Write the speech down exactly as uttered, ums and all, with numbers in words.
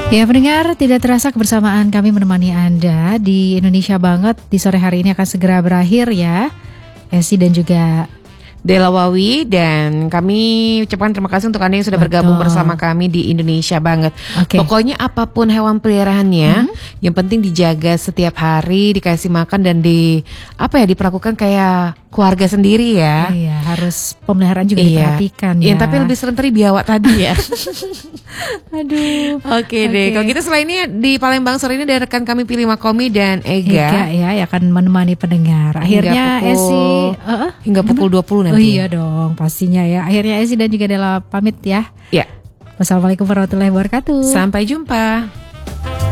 Ya pendengar, tidak terasa kebersamaan kami menemani Anda di Indonesia Banget di sore hari ini akan segera berakhir ya. Esi dan juga Dela Wawi, dan kami ucapkan terima kasih untuk Anda yang sudah Betul. bergabung bersama kami di Indonesia Banget. Oke. Pokoknya apapun hewan peliharaannya, Mhm. yang penting dijaga setiap hari, dikasih makan dan di apa ya diperlakukan kayak keluarga sendiri ya. Iya, harus pemeliharaan juga Iya. diperhatikan Iya, ya. tapi lebih serem tadi biawak tadi ya. Aduh. Oke deh, Oke. kalau gitu setelah ini di Palembang sore ini ada rekan kami Pilih Makomi dan Ega Ega. ya, yang akan menemani pendengar. Akhirnya Hingga pukul- Esi uh, hingga pukul dua puluh Oh nanti. iya dong, pastinya ya. Akhirnya Esi dan juga Dela pamit ya. Ya, Wassalamualaikum warahmatullahi wabarakatuh. sampai jumpa.